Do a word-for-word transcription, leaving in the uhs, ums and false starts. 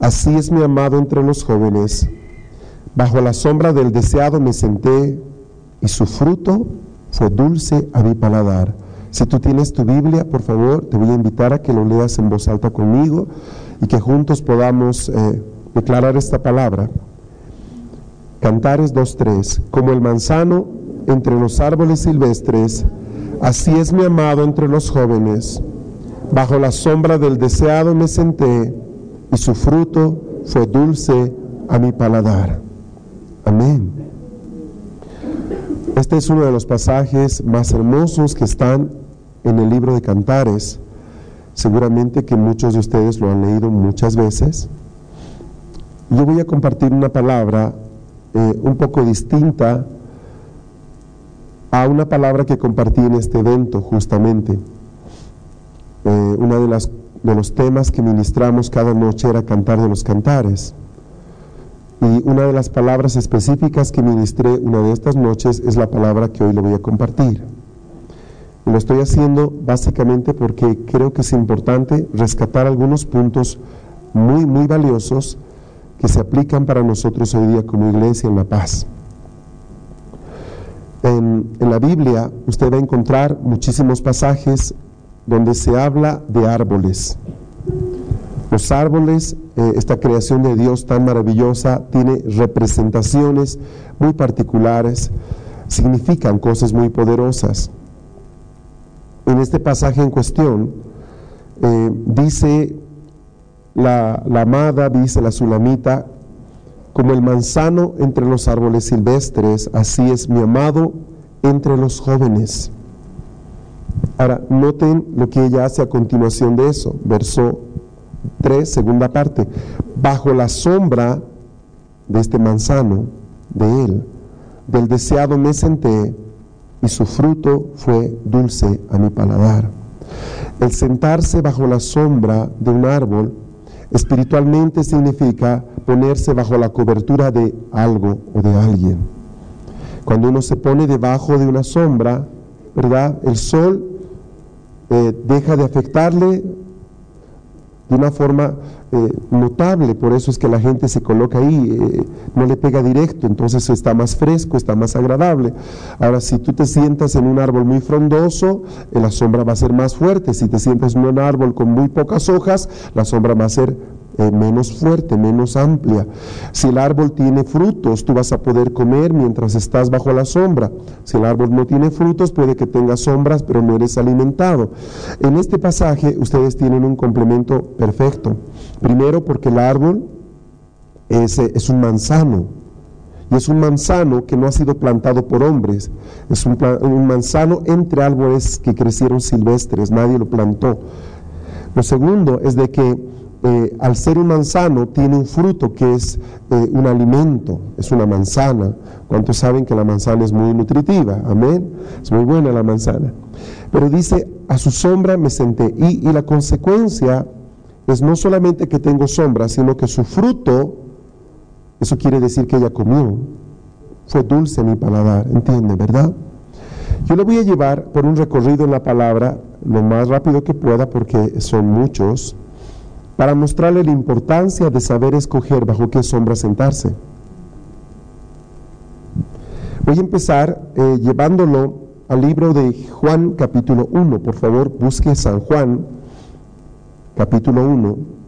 así es mi amado entre los jóvenes. Bajo la sombra del deseado me senté, y su fruto fue dulce a mi paladar. Si tú tienes tu Biblia, por favor, te voy a invitar a que lo leas en voz alta conmigo y que juntos podamos eh, declarar esta palabra. Cantares dos tres. Como el manzano entre los árboles silvestres, así es mi amado entre los jóvenes. Bajo la sombra del deseado me senté, y su fruto fue dulce a mi paladar. Amén. Este es uno de los pasajes más hermosos que están en el libro de Cantares. Seguramente que muchos de ustedes lo han leído muchas veces. Yo voy a compartir una palabra eh, un poco distinta a una palabra que compartí en este evento justamente. Eh, uno de, las, de los temas que ministramos cada noche era Cantar de los Cantares. Y una de las palabras específicas que ministré una de estas noches es la palabra que hoy le voy a compartir. Y lo estoy haciendo básicamente porque creo que es importante rescatar algunos puntos muy, muy valiosos que se aplican para nosotros hoy día como iglesia en La Paz. En, en la Biblia usted va a encontrar muchísimos pasajes donde se habla de árboles. Los árboles, eh, esta creación de Dios tan maravillosa, tiene representaciones muy particulares, significan cosas muy poderosas. En este pasaje en cuestión, eh, dice la, la amada, dice la sulamita, como el manzano entre los árboles silvestres, así es mi amado entre los jóvenes. Ahora, noten lo que ella hace a continuación de eso, verso tres, segunda parte. Bajo la sombra de este manzano, de él, del deseado me senté, y su fruto fue dulce a mi paladar. El sentarse bajo la sombra de un árbol espiritualmente significa ponerse bajo la cobertura de algo o de alguien. Cuando uno se pone debajo de una sombra, ¿verdad? El sol eh, deja de afectarle de una forma eh, notable, por eso es que la gente se coloca ahí, eh, no le pega directo, entonces está más fresco, está más agradable. Ahora, si tú te sientas en un árbol muy frondoso, eh, la sombra va a ser más fuerte. Si te sientas en un árbol con muy pocas hojas, la sombra va a ser eh, menos fuerte, menos amplia. Si el árbol tiene frutos, tú vas a poder comer mientras estás bajo la sombra. Si el árbol no tiene frutos, puede que tenga sombras, pero no eres alimentado. En este pasaje, ustedes tienen un complemento perfecto. Primero, porque el árbol es, es un manzano, y es un manzano que no ha sido plantado por hombres, es un, un manzano entre árboles que crecieron silvestres, nadie lo plantó. Lo segundo es de que eh, al ser un manzano tiene un fruto que es eh, un alimento, es una manzana. ¿Cuántos saben que la manzana es muy nutritiva? Amén, es muy buena la manzana. Pero dice, a su sombra me senté, y, y la consecuencia es no solamente que tengo sombra, sino que su fruto, eso quiere decir que ella comió, fue dulce en mi paladar, ¿entiende, verdad? Yo le voy a llevar por un recorrido en la palabra lo más rápido que pueda, porque son muchos, para mostrarle la importancia de saber escoger bajo qué sombra sentarse. Voy a empezar eh, llevándolo al libro de Juan capítulo uno, por favor, busque San Juan capítulo uno.